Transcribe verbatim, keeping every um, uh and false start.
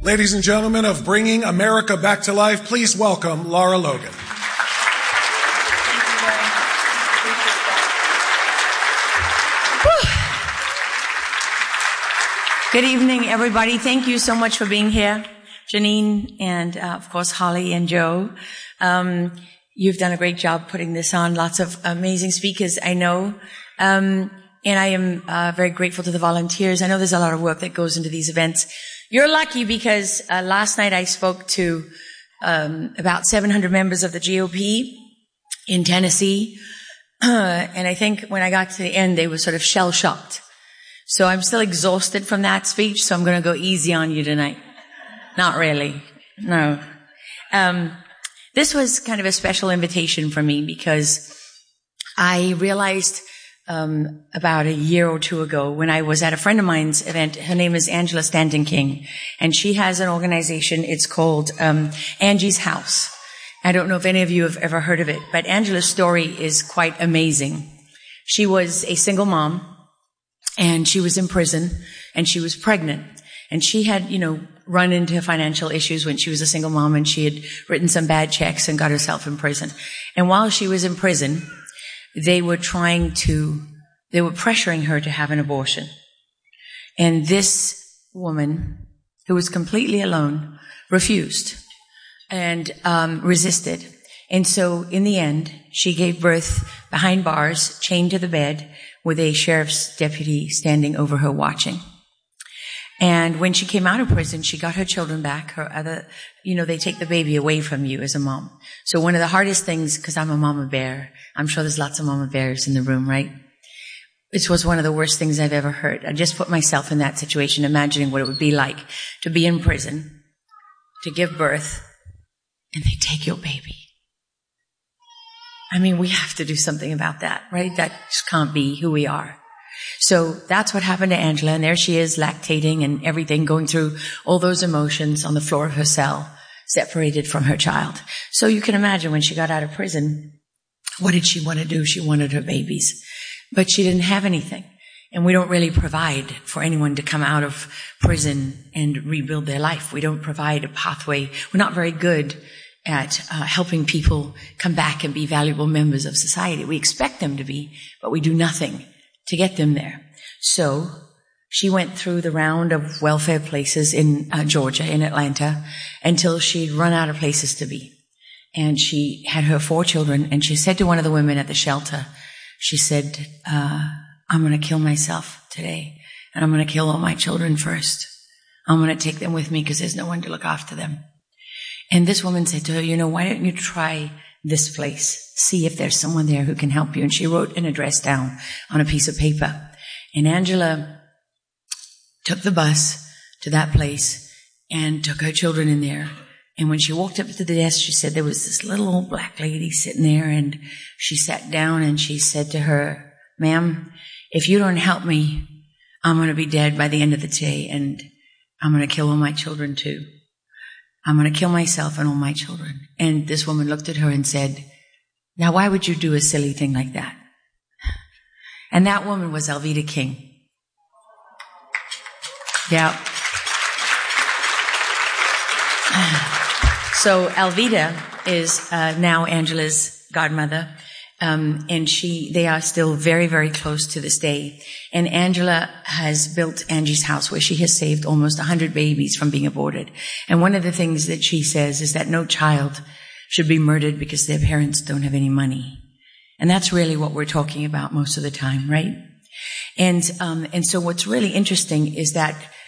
Ladies and gentlemen of Bringing America Back to Life, please welcome Lara Logan. Good evening, everybody. Thank you so much for being here. Janine and, uh, of course, Holly and Joe. Um, you've done a great job putting this on. Lots of amazing speakers, I know. Um, and I am uh, very grateful to the volunteers. I know there's a lot of work that goes into these events. You're lucky because uh, last night I spoke to um, about seven hundred members of the G O P in Tennessee. Uh, and I think when I got to the end, they were sort of shell-shocked. So I'm still exhausted from that speech, so I'm going to go easy on you tonight. Not really. No. Um, this was kind of a special invitation for me because I realized um, about a year or two ago when I was at a friend of mine's event. Her name is Angela Stanton King, and she has an organization. It's called um, Angie's House. I don't know if any of you have ever heard of it, but Angela's story is quite amazing. She was a single mom, and she was in prison, and she was pregnant. And she had, you know, run into financial issues when she was a single mom, and she had written some bad checks and got herself in prison. And while she was in prison, they were trying to, they were pressuring her to have an abortion. And this woman, who was completely alone, refused and um, resisted. And so in the end, she gave birth behind bars, chained to the bed, with a sheriff's deputy standing over her watching. And when she came out of prison, she got her children back. Her other, you know, they take the baby away from you as a mom. So one of the hardest things, because I'm a mama bear, I'm sure there's lots of mama bears in the room, right? It was one of the worst things I've ever heard. I just put myself in that situation, imagining what it would be like to be in prison, to give birth, and they take your baby. I mean, we have to do something about that, right? That just can't be who we are. So that's what happened to Angela, and there she is lactating and everything, going through all those emotions on the floor of her cell, separated from her child. So you can imagine when she got out of prison, what did she want to do? She wanted her babies, but she didn't have anything. And we don't really provide for anyone to come out of prison and rebuild their life. We don't provide a pathway. We're not very good at uh, helping people come back and be valuable members of society. We expect them to be, but we do nothing to get them there. So she went through the round of welfare places in uh, Georgia, in Atlanta, until she'd run out of places to be. And she had her four children, and she said to one of the women at the shelter, she said, uh, I'm going to kill myself today, and I'm going to kill all my children first. I'm going to take them with me because there's no one to look after them. And this woman said to her, you know, why don't you try this place? See if there's someone there who can help you. And she wrote an address down on a piece of paper. And Angela took the bus to that place and took her children in there. And when she walked up to the desk, she said there was this little old black lady sitting there, and she sat down and she said to her, ma'am, if you don't help me, I'm going to be dead by the end of the day, and I'm going to kill all my children too. I'm going to kill myself and all my children. And this woman looked at her and said, now why would you do a silly thing like that? And that woman was Alveda King. Yeah. So Alveda is uh, now Angela's godmother. Um, and she, they are still very, very close to this day. And Angela has built Angie's House, where she has saved almost a hundred babies from being aborted. And one of the things that she says is that no child should be murdered because their parents don't have any money. And that's really what we're talking about most of the time, right? And, um, and so what's really interesting is that